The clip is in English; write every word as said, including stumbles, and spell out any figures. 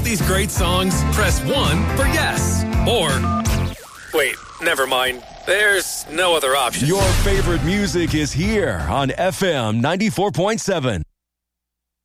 these great songs, press one for yes. Or, wait, never mind. There's no other option. Your favorite music is here on F M ninety-four point seven.